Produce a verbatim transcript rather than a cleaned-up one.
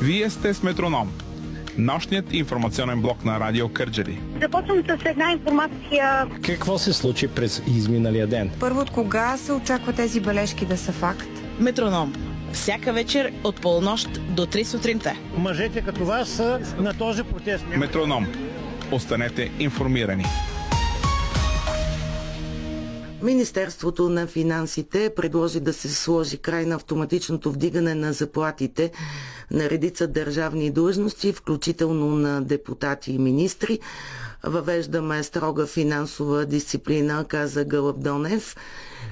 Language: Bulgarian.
Вие сте с Метроном, нощният информационен блок на Радио Кърджали. Започвам с една информация. Какво се случи през изминалия ден? Първо, от кога се очаква тези бележки да са факт? Метроном. Всяка вечер от полунощ до три сутринта. Мъжете като вас са на този протест. Метроном. Останете информирани. Министерството на финансите предложи да се сложи край на автоматичното вдигане на заплатите на редица държавни длъжности, включително на депутати и министри. Въвеждаме строга финансова дисциплина, каза Гълъб Донев.